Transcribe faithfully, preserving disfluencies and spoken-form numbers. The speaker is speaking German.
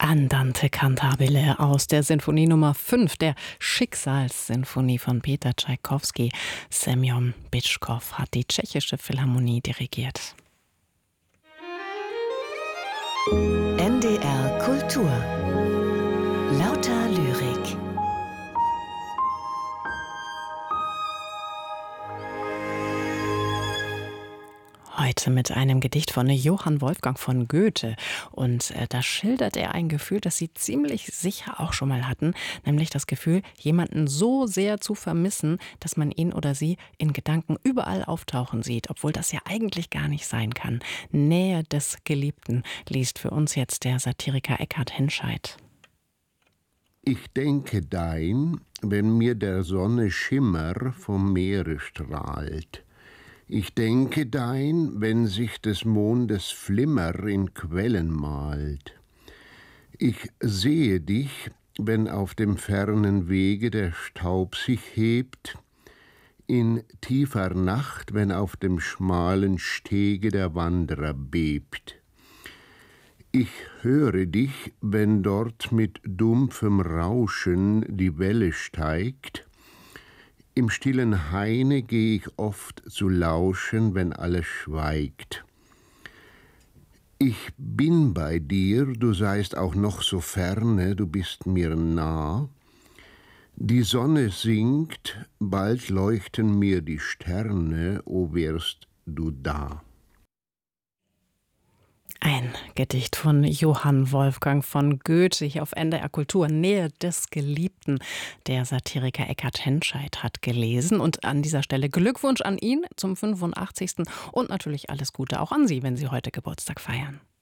Andante cantabile aus der Sinfonie Nummer fünf, der Schicksalssinfonie von Peter Tschaikowski. Semjon Bitschkow hat die Tschechische Philharmonie dirigiert. N D R Kultur. Lauter Lyrik. Heute mit einem Gedicht von Johann Wolfgang von Goethe. Und äh, da schildert er ein Gefühl, das Sie ziemlich sicher auch schon mal hatten, nämlich das Gefühl, jemanden so sehr zu vermissen, dass man ihn oder sie in Gedanken überall auftauchen sieht, obwohl das ja eigentlich gar nicht sein kann. Nähe des Geliebten liest für uns jetzt der Satiriker Eckhard Henscheid. Ich denke dein, wenn mir der Sonne Schimmer vom Meere strahlt. Ich denke dein, wenn sich des Mondes Flimmer in Quellen malt. Ich sehe dich, wenn auf dem fernen Wege der Staub sich hebt, in tiefer Nacht, wenn auf dem schmalen Stege der Wanderer bebt. Ich höre dich, wenn dort mit dumpfem Rauschen die Welle steigt. Im stillen Haine geh ich oft zu lauschen, wenn alles schweigt. Ich bin bei dir, du seist auch noch so ferne, du bist mir nah. Die Sonne sinkt, bald leuchten mir die Sterne, o wärst du da. Ein Gedicht von Johann Wolfgang von Goethe hier auf N D R Kultur, Nähe des Geliebten. Der Satiriker Eckhard Henscheid hat gelesen. Und an dieser Stelle Glückwunsch an ihn zum fünfundachtzigsten und natürlich alles Gute auch an Sie, wenn Sie heute Geburtstag feiern.